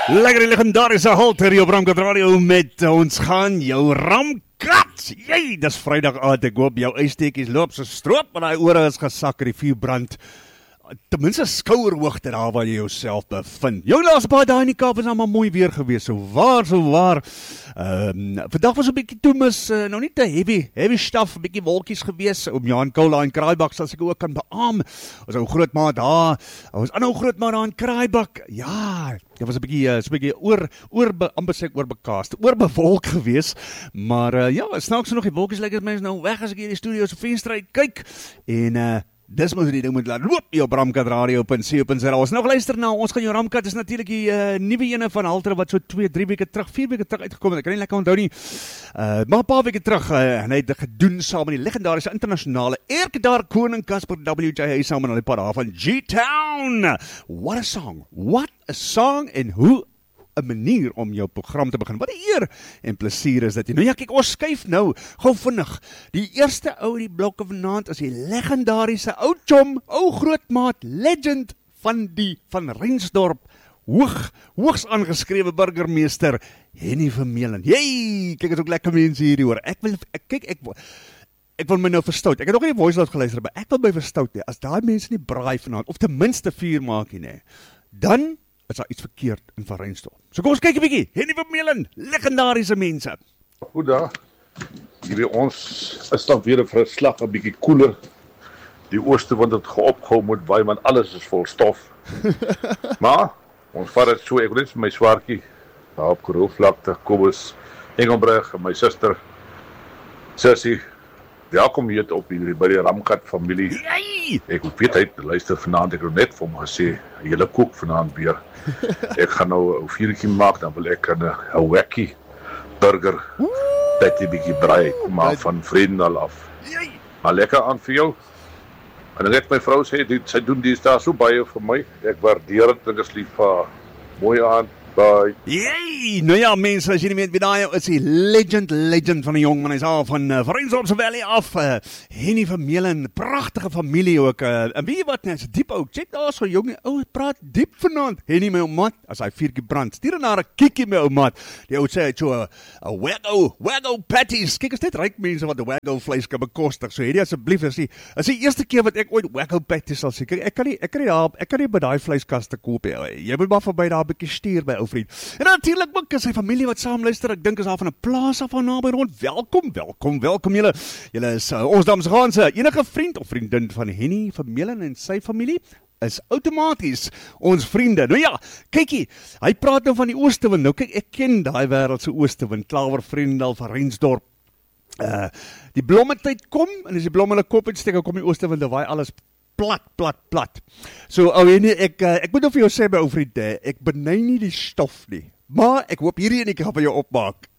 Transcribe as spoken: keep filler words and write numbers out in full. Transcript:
Lekker die legendarische halter hier op Ramkat Radio met ons gaan jou Ramkat. Jee, dis Vrydag aand, ek hoop jou yssteekies loop so stroop, maar die ore is gesak en die vuur brand. Ten minste skouerhoogte daar waar jy jouself bevind. Jou laaste paar dae in die Kaap is nou maar mooi weer gewees, so waar, so waar. Um, vandag was 'n bietjie toemis, uh, nou nie te heavy, heavy stuff, 'n bietjie wolkies gewees, om Johan Koula en Kraaibak, sal ek ook kan beaam. Ons ou groot maat daar, ons ander groot maat daar in Kraaibak, ja, dit was 'n bietjie, uh, so 'n bietjie oor, oor, amper sê ek oorbekaast, oorbewolk gewees, maar uh, ja, snaaks nog die wolkies lyk as mense nou weg as ek hier in die studio se venster uit kyk, en uh, dis moet die ding moet laat loop hier op ramkat radio punt co punt za. Ons nog luister na, ons gaan jou Ramkat is natuurlik die uh, nuwe ene van Halter wat so twee, drie weke terug, vier weke terug uitgekom het. Ek kan nie lekker onthou nie. Uh, maar 'n paar weke terug uh, en hy het dit gedoen saam met die legendarische internasionale Erkdar Koning Casper W J hy saam met al die paar daar van G-Town. What a song. What a song en hoe 'n manier om jou program te begin. Wat 'n eer en plesier is dit. Nou ja, kyk, ons skuif nou gou vinnig. Die eerste ou die blokke vanaand is die legendariese ou chom, ou grootmaat, legend van die van Reinsdorp, hoog, hoogs aangeskrewe burgemeester Henny Vermeulen. Jee, kyk, is ook lekker mense hierdie hoor. Ek wil ek kyk ek Ek wil my nou verstout. Ek het ook nie die voice note geluister, maar ek wil my verstout nie. As daai mense nie braai vanaand of ten minste vuur maak nie, nee, dan is daar iets verkeerd in Van Reinsdorp. So kom ons kyk 'n bietjie. Henny Vermeulen, legendariese mense. Goeiedag. Hier ons is dan weer 'n verslag 'n bietjie koeler. Die ooste wind het geopgehou met waai, want alles is vol stof. Maar ons vat dit so, ek wil net my swaartjie daar op Kroonvlakte, Kobus Engelbreg en my suster Sissie. Welkom hier op die by die Ramkat familie. Yay! Ek weet hy luister vanaand, ek het net vir hom gesê, julle kook vanaand weer. Ek gaan nou 'n vuurtjie maak, dan wil ek 'n 'n wacky burger, patty bietjie braai, maar van Vriendal af. Yay! Maar lekker aan vir jou. En net my vrou sê, die, sy doen die daar so baie vir my. Ek waardeer dit, ek is lief vir haar. Mooi aan. Bye. Yay! Nou ja, mense, as jy nie weet wie daai is, die legend, legend van die jong man, hy is al van uh, Reinsdorp se Valley af, uh, Henny Vermeulen, pragtige familie ook, uh, en weet jy wat, net, is diep ou, check daar so jong, ou, praat diep vanaand, Henny my ou mat, as hy viertjie brand, stuur na 'n kikkie my ou mat, die ou sê, hy het so, 'n waggo, waggo patties, kyk, is net ryk mense wat 'n waggo vleis kan bekostig, so hierdie asseblief, is die, is die eerste keer wat ek ooit waggo patties sal sê, kyk, ek kan nie, ek kan nie daar, ek kan nie by daai vleiskaste koop, jy, jy moet maar verby daar 'n bietjie stuur by vriend. En natuurlik ook is sy familie wat saam luister. Ek dink is daar van 'n plaas af van naby rond. Welkom, welkom, welkom julle. Julle is uh, ons dames en here. Enige vriend of vriendin van Henny Vermeulen en sy familie is outomaties ons vriende. Nou ja, kykie, hy praat nou van die oostewind. Nou kyk, ek ken daai wêreld se oostewind. Klawer, Vriendal, van Reinsdorp. Uh, die blommetyd kom en as die blomme hulle kop uitsteek, kom die oostewind en waai alles plat, plat, plat. So, ou Henny, ek, ek moet nou vir jou sê, my ou vriend, ek beny nie die stof nie, maar ek hoop hierdie en ek gaan vir jou opmaak.